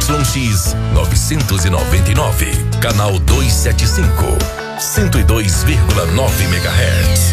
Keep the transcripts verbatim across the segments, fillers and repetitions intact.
X novecentos e noventa e nove, canal duzentos e setenta e cinco, cento e dois vírgula nove megahertz.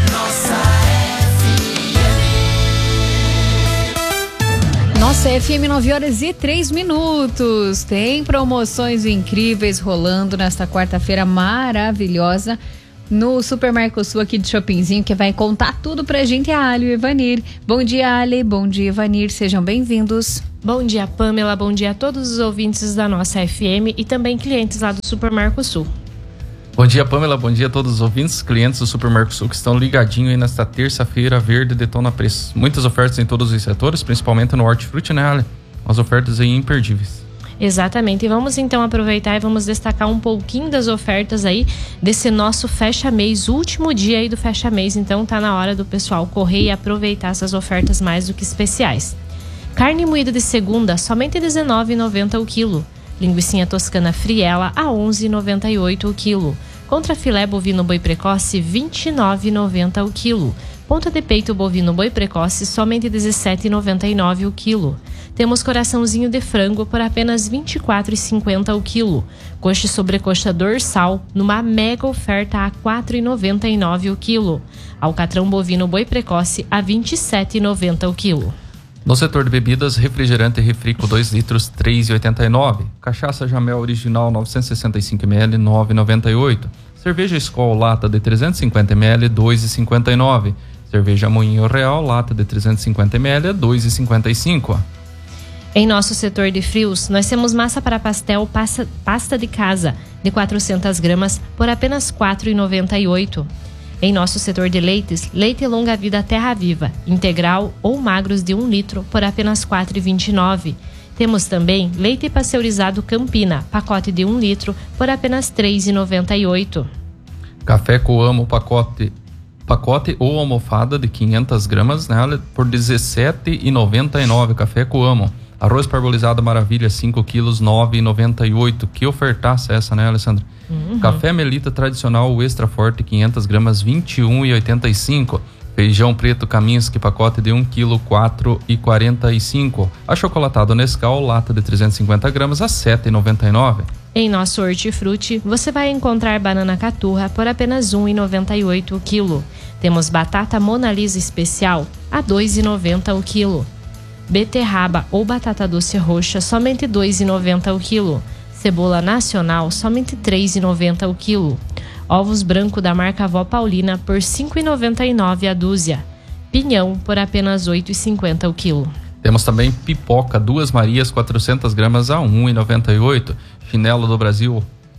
Nossa F M, nove horas e três minutos. Tem promoções incríveis rolando nesta quarta-feira maravilhosa no Super Mercosul aqui de Shoppingzinho, que vai contar tudo pra gente é a Ali e o Evanir. Bom dia, Ali. Bom dia, Evanir. Sejam bem-vindos. Bom dia, Pamela. Bom dia a todos os ouvintes da nossa F M e também clientes lá do Super Mercosul. Bom dia, Pamela. Bom dia a todos os ouvintes, clientes do Super Mercosul que estão ligadinhos aí nesta terça-feira verde detona preço. Muitas ofertas em todos os setores, principalmente no hortifruti, né, Ale? As ofertas aí imperdíveis. Exatamente, e vamos então aproveitar e vamos destacar um pouquinho das ofertas aí desse nosso fecha-mês, último dia aí do fecha-mês, então tá na hora do pessoal correr e aproveitar essas ofertas mais do que especiais. Carne moída de segunda, somente dezenove reais e noventa centavos o quilo. Linguicinha toscana friela a onze reais e noventa e oito centavos o quilo. Contra filé bovino boi precoce, vinte e nove reais e noventa centavos o quilo. Ponta de peito bovino boi precoce, somente dezessete reais e noventa e nove centavos o quilo. Temos coraçãozinho de frango por apenas vinte e quatro reais e cinquenta centavos o quilo. Coxa e sobrecoxa dorsal, numa mega oferta a quatro reais e noventa e nove centavos o quilo. Alcatrão bovino boi precoce a vinte e sete reais e noventa centavos o quilo. No setor de bebidas, refrigerante refrico dois litros, três reais e oitenta e nove centavos. Cachaça Jamel original novecentos e sessenta e cinco mililitros, nove reais e noventa e oito centavos. Cerveja Skol lata de trezentos e cinquenta mililitros, dois reais e cinquenta e nove centavos. Cerveja Moinho Real lata de trezentos e cinquenta mililitros, dois reais e cinquenta e cinco centavos. Em nosso setor de frios, nós temos massa para pastel pasta, pasta de casa de quatrocentas gramas por apenas quatro reais e noventa e oito centavos. Em nosso setor de leites, leite longa vida Terra Viva, integral ou magros de um litro por apenas quatro reais e vinte e nove centavos. Temos também leite pasteurizado Campina, pacote de um litro por apenas três reais e noventa e oito centavos. Café Coamo pacote, pacote ou almofada de quinhentas gramas, né, por dezessete reais e noventa e nove centavos. Café Coamo. Arroz parbolizado Maravilha, cinco quilos, nove reais e noventa e oito centavos. Que ofertaça essa, né, Alessandra? Uhum. Café Melita tradicional, o extra forte, quinhentas gramas, vinte e um reais e oitenta e cinco centavos. Feijão preto Kaminski, pacote de um quilo, quatro reais e quarenta e cinco centavos. Achocolatado Nescau, lata de trezentas e cinquenta gramas, a sete reais e noventa e nove centavos. Em nosso hortifruti, você vai encontrar banana caturra por apenas um real e noventa e oito centavos o quilo. Temos batata Mona Lisa especial a dois reais e noventa centavos o quilo. Beterraba ou batata doce roxa, somente dois reais e noventa centavos o quilo. Cebola nacional, somente três reais e noventa centavos o quilo. Ovos branco da marca Vó Paulina por cinco reais e noventa e nove centavos a dúzia. Pinhão por apenas oito reais e cinquenta centavos o quilo. Temos também pipoca Duas Marias, quatrocentas gramas a um real e noventa e oito centavos. Chinelo do Brasil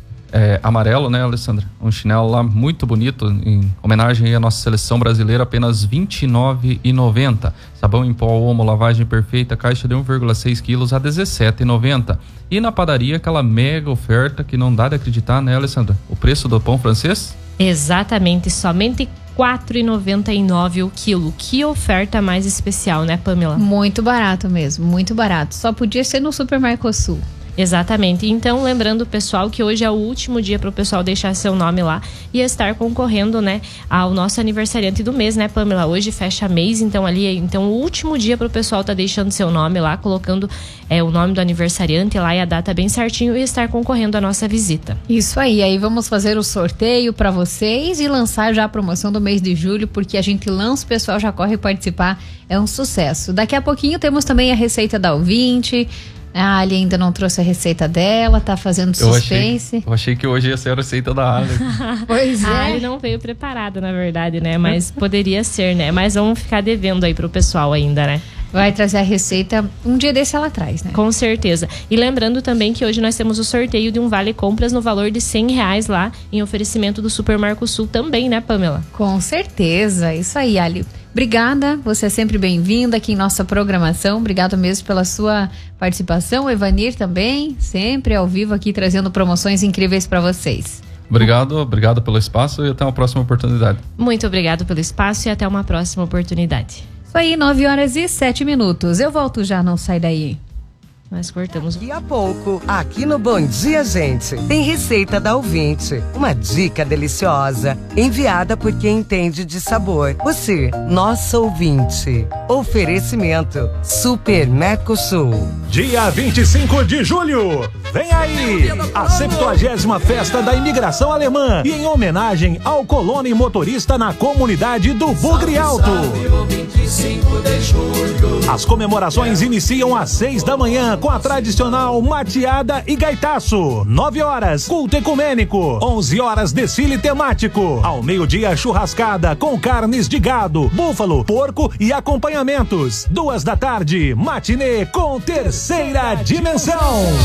é, amarelo, né, Alessandra? Um chinelo lá muito bonito, em homenagem à nossa seleção brasileira, apenas vinte e nove reais e noventa centavos. Sabão em pó Omo, lavagem perfeita, caixa de um vírgula seis quilos a dezessete reais e noventa centavos. E na padaria, aquela mega oferta que não dá de acreditar, né, Alessandra? O preço do pão francês? Exatamente, somente quatro reais e noventa e nove centavos o quilo. Que oferta mais especial, né, Pamela? Muito barato mesmo, muito barato. Só podia ser no Super Mercosul. Exatamente. Então, lembrando, pessoal, que hoje é o último dia para o pessoal deixar seu nome lá e estar concorrendo, né, ao nosso aniversariante do mês, né, Pamela? Hoje fecha mês, então ali, então o último dia para o pessoal tá deixando seu nome lá, colocando é, o nome do aniversariante lá e a data bem certinho e estar concorrendo à nossa visita. Isso aí, aí vamos fazer o sorteio para vocês e lançar já a promoção do mês de julho, porque a gente lança, o pessoal já corre participar, é um sucesso. Daqui a pouquinho temos também a receita da ouvinte. A Ali ainda não trouxe a receita dela, tá fazendo suspense. Eu achei, eu achei que hoje ia ser a receita da Ali. Pois é. A Ali não veio preparada, na verdade, né? Mas poderia ser, né? Mas vamos ficar devendo aí pro pessoal ainda, né? Vai trazer a receita, um dia desse ela traz, né? Com certeza. E lembrando também que hoje nós temos o sorteio de um vale compras no valor de cem reais lá, em oferecimento do Super Mercosul também, né, Pamela? Com certeza, isso aí, Ali. Obrigada, você é sempre bem-vinda aqui em nossa programação. Obrigado mesmo pela sua participação. O Evanir também, sempre ao vivo aqui trazendo promoções incríveis para vocês. Obrigado, obrigado pelo espaço e até uma próxima oportunidade. Muito obrigado pelo espaço e até uma próxima oportunidade. Isso aí, nove horas e sete minutos. Eu volto já, não sai daí. Nós cortamos. E a pouco, aqui no Bom Dia, gente, tem receita da ouvinte. Uma dica deliciosa, enviada por quem entende de sabor. Você, nosso ouvinte. Oferecimento Super Mercosul. Dia vinte e cinco de julho, vem aí a septuagésima Festa da Imigração Alemã e em homenagem ao colono e motorista na comunidade do Bugre Alto. As comemorações iniciam às seis da manhã com a tradicional mateada e gaitaço. Nove horas, culto ecumênico. Onze horas, desfile temático. Ao meio-dia, churrascada com carnes de gado, búfalo, porco e acompanhamentos. Duas da tarde, matinê com Terceira Dimensão.